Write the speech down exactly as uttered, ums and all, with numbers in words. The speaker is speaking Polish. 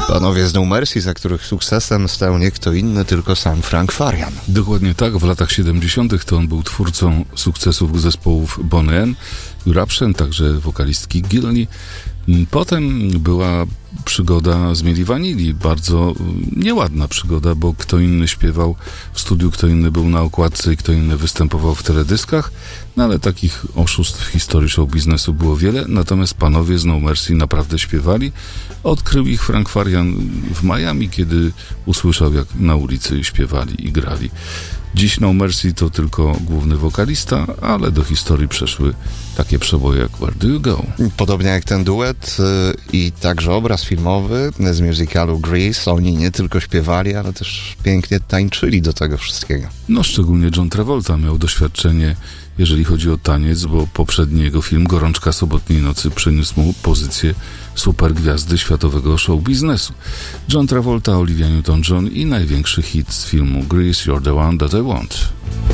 Panowie z No Mercy, za których sukcesem stał nie kto inny, tylko sam Frank Farian. Dokładnie tak, w latach siedemdziesiątych to on był twórcą sukcesów zespołów Boney M, Eruption, także wokalistki Gilney. Potem była przygoda z Milli Vanilli, bardzo nieładna przygoda, bo kto inny śpiewał w studiu, kto inny był na okładce i kto inny występował w teledyskach, no ale takich oszustw w historii show biznesu było wiele, natomiast panowie z No Mercy naprawdę śpiewali. Odkrył ich Frank Farian w Miami, kiedy usłyszał, jak na ulicy śpiewali i grali. Dziś No Mercy to tylko główny wokalista, ale do historii przeszły takie przeboje jak Where Do You Go? Podobnie jak ten duet yy, i także obraz filmowy z musicalu Grease. Oni nie tylko śpiewali, ale też pięknie tańczyli do tego wszystkiego. No szczególnie John Travolta miał doświadczenie, jeżeli chodzi o taniec, bo poprzedni jego film Gorączka sobotniej nocy przyniósł mu pozycję supergwiazdy światowego show biznesu. John Travolta, Olivia Newton-John i największy hit z filmu Grease, You're the One That I Want.